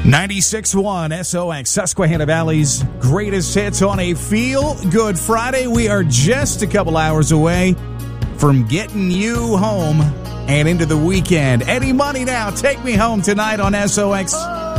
96.1 SOX, Susquehanna Valley's greatest hits on a feel-good Friday. We are just a couple hours away from getting you home and into the weekend. Eddie Money now, take me home tonight on SOX.